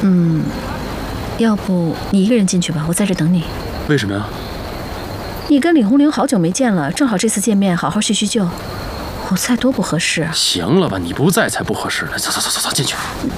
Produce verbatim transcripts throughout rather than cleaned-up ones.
嗯，要不你一个人进去吧，我在这等你。 为什么呀？ 你跟李红玲好久没见了，正好这次见面，好好叙叙旧。我猜多不合适啊！ 行了吧，你不在才不合适呢。走走走走走，进去。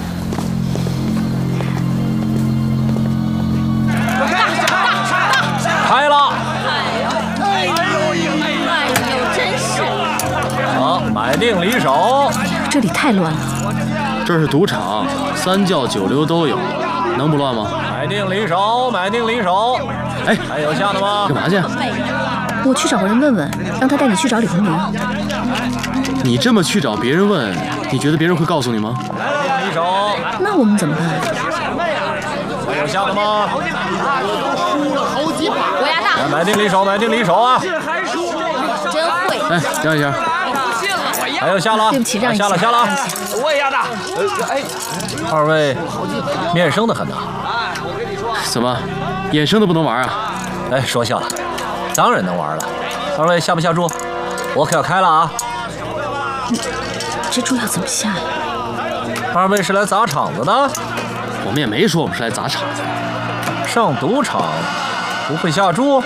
开了！ 哎呦哎呦，真是！ 好，买定离手。 这里太乱了。 这是赌场，三教九流都有，能不乱吗？ 买定离手，买定离手。 哎， 还有下的吗？ 干嘛去？ 我去找个人问问，让他带你去找李红玲。 你这么去找别人问，你觉得别人会告诉你吗？ 买定离手。 那我们怎么办？ 还有下的吗？ 输了好几把。我压大。 买定离手，买定离手啊！ 真会。 哎，让一下。 还有下了， 对不起，让一下了下了。 我也压大。哎， 二位面生的很呐。 怎么，衍生的不能玩啊？ 哎，说笑了，当然能玩了。二位下不下注？我可要开了啊！ 这注要怎么下呀？ 二位是来砸场子的？ 我们也没说我们是来砸场子。 上赌场不会下注？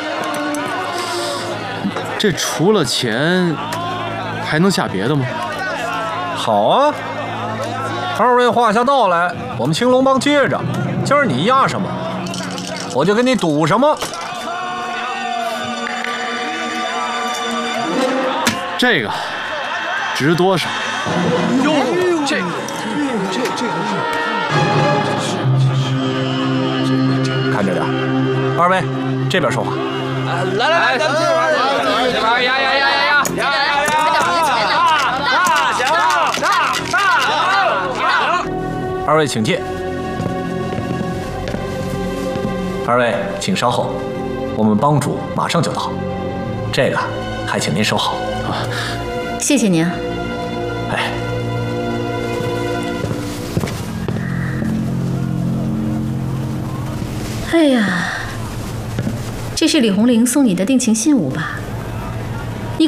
这除了钱，还能下别的吗？ 好啊，二位画下道来，我们青龙帮接着。今儿你压什么，我就跟你赌什么。 这个值多少？ 哟，这这这个是， 看着点，二位这边说话。 来来来，咱们这边这边压压压压压压压压，大行大大。 二位请进。二位请稍后，我们帮主马上就到。这个还请您收好。啊， 谢谢您啊。 哎， 哎呀，这是李红玲送你的定情信物吧？